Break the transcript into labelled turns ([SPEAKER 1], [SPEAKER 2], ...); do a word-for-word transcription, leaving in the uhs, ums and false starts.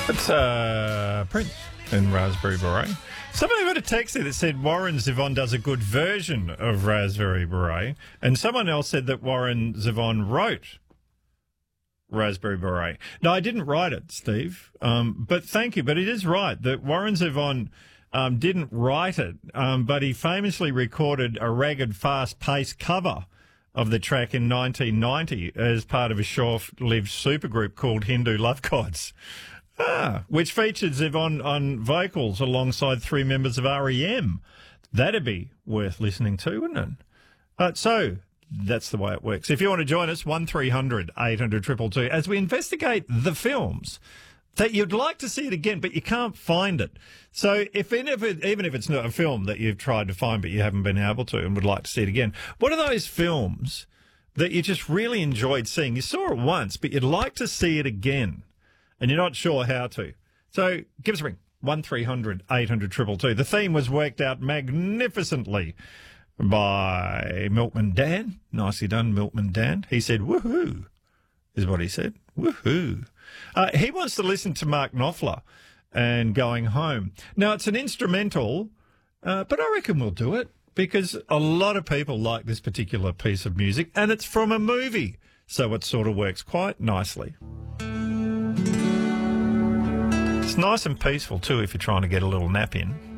[SPEAKER 1] That's uh, Prince and Raspberry Beret. Somebody got a text there that said Warren Zevon does a good version of Raspberry Beret, and someone else said that Warren Zevon wrote Raspberry Beret. No, I didn't write it, Steve, um, but thank you. But it is right that Warren Zevon um, didn't write it, um, but he famously recorded a ragged, fast-paced cover of the track in nineteen ninety as part of a short-lived supergroup called Hindu Love Gods. Ah, which featured Zevon on vocals alongside three members of R E M. That'd be worth listening to, wouldn't it? Uh, so that's the way it works. If you want to join us, one three hundred eight hundred two two two, as we investigate the films that you'd like to see it again, but you can't find it. So if even if, it, even if it's not a film that you've tried to find but you haven't been able to and would like to see it again, what are those films that you just really enjoyed seeing? You saw it once, but you'd like to see it again, and you're not sure how to. So give us a ring, one three hundred eight hundred two two two. The theme was worked out magnificently by Milkman Dan. Nicely done, Milkman Dan. He said, woohoo, is what he said. Woohoo. Uh, he wants to listen to Mark Knopfler and Going Home. Now, it's an instrumental, uh, but I reckon we'll do it because a lot of people like this particular piece of music, and it's from a movie, so it sort of works quite nicely. It's nice and peaceful, too, if you're trying to get a little nap in.